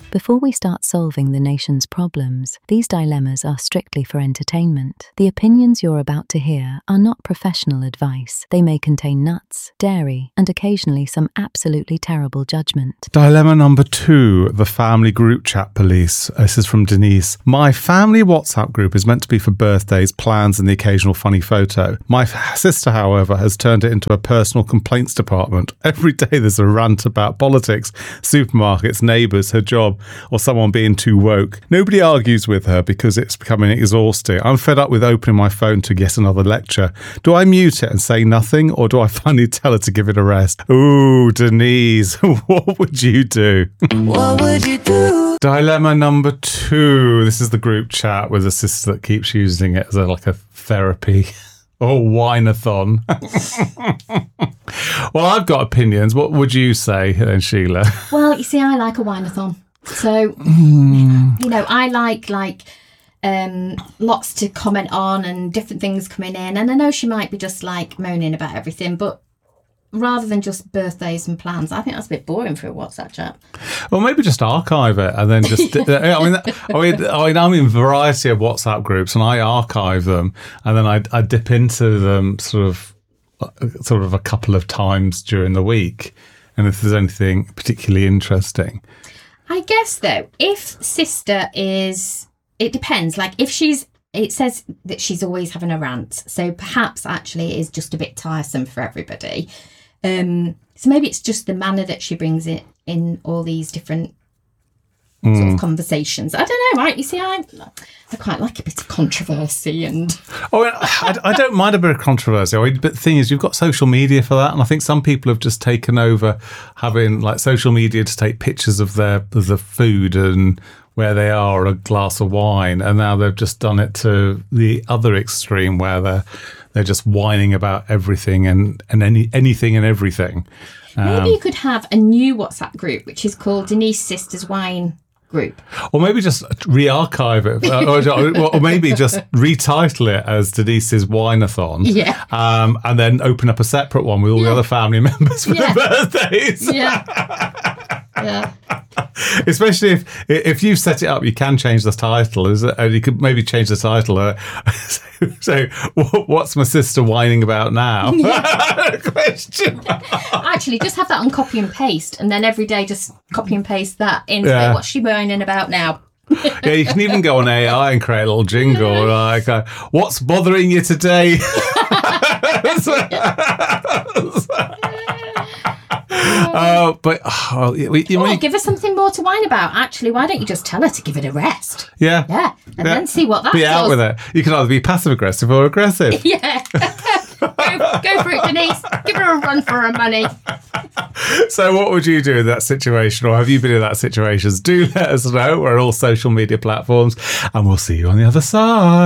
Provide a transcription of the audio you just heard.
Before we start solving the nation's problems, these dilemmas are strictly for entertainment. The opinions you're about to hear are not professional advice. They may contain nuts, dairy, and occasionally some absolutely terrible judgment. Dilemma number 2, the family group chat police. This is from Denise. My family WhatsApp group is meant to be for birthdays, plans, and the occasional funny photo. My sister, however, has turned it into a personal complaints department. Every day there's a rant about politics, supermarkets, neighbours, her job, or someone being too woke. Nobody argues with her because it's becoming exhausting. I'm fed up with opening my phone to get another lecture. Do I mute it and say nothing, or do I finally tell her to give it a rest? Ooh, Denise, what would you do? What would you do? Dilemma number 2. This is the group chat with a sister that keeps using it as a therapy or whine-a-thon. Well, I've got opinions. What would you say then, Sheila? Well, you see, I like a whine-a-thon. So, I like lots to comment on and different things coming in. And I know she might be just moaning about everything, but rather than just birthdays and plans, I think that's a bit boring for a WhatsApp chat. Well, maybe just archive it and then just. I'm in a variety of WhatsApp groups and I archive them and then I dip into them sort of a couple of times during the week, and if there's anything particularly interesting. I guess though, if sister is, it depends. It says that she's always having a rant, so perhaps actually it is just a bit tiresome for everybody. So maybe it's just the manner that she brings it in all these different sort of conversations. I don't know, right? You see, I quite like a bit of controversy and. I don't mind a bit of controversy. But the thing is, you've got social media for that, and I think some people have just taken over having social media to take pictures of the food and where they are, or a glass of wine, and now they've just done it to the other extreme where they're just whining about everything and anything and everything. Maybe you could have a new WhatsApp group which is called Denise Sisters Wine Group. Or maybe just re-archive it, or maybe just retitle it as Denise's Wine-a-thon. Yeah. And then open up a separate one with all the other family members for their birthdays. Yeah. Yeah. Especially if you set it up, you can change the title. And you could maybe change the title. So what's my sister whining about now? Question. Actually, just have that on copy and paste, and then every day just copy and paste that in. Yeah. What's she whining about now? Yeah, you can even go on AI and create a little jingle what's bothering you today? Give her something more to whine about. Actually, why don't you just tell her to give it a rest? Yeah. Yeah. And then see what that does. Be out does. with it. You can either be passive aggressive or aggressive. Yeah. Go for it, Denise. Give her a run for her money. So what would you do in that situation, or have you been in that situation? Do let us know. We're on all social media platforms, and we'll see you on the other side.